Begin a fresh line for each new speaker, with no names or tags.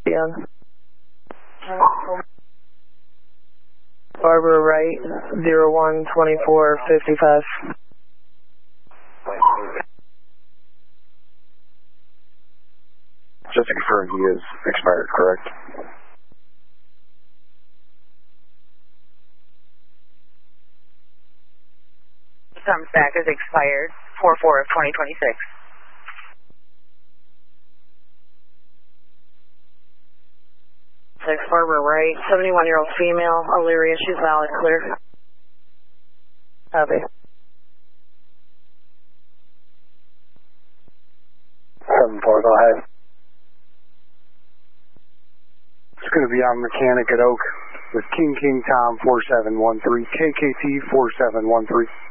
Young. Barbara Wright, 012455.
Just to confirm, he is expired, correct?
Comes back as expired, 4/4 of 2026.
Barbara Wright, 71-year-old female, Elyria, she's valid, clear. Copy.
7-4, go ahead. It's going to be on Mechanic at Oak with King Tom 4713, KKT 4713.